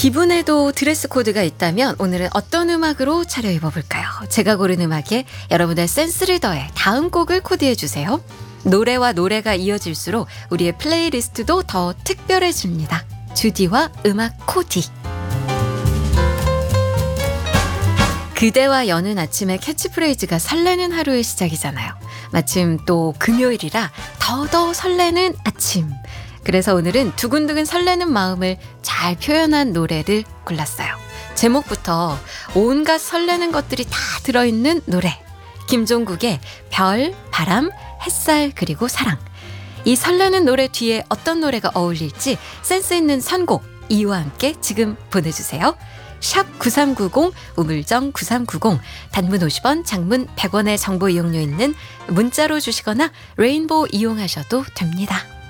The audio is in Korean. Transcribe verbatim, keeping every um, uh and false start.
기분에도 드레스 코드가 있다면 오늘은 어떤 음악으로 차려입어 볼까요? 제가 고른 음악에 여러분의 센스를 더해 다음 곡을 코디해 주세요. 노래와 노래가 이어질수록 우리의 플레이리스트도 더 특별해집니다. 주디와 음악 코디. 그대와 여는 아침의 캐치프레이즈가 설레는 하루의 시작이잖아요. 마침 또 금요일이라 더더 설레는 아침. 그래서 오늘은 두근두근 설레는 마음을 잘 표현한 노래를 골랐어요. 제목부터 온갖 설레는 것들이 다 들어있는 노래. 김종국의 별, 바람, 햇살 그리고 사랑. 이 설레는 노래 뒤에 어떤 노래가 어울릴지 센스 있는 선곡 이유와 함께 지금 보내주세요. 샵 구삼구공 우물정 구삼구공 단문 오십 원 장문 백 원의 정보 이용료 있는 문자로 주시거나 레인보우 이용하셔도 됩니다.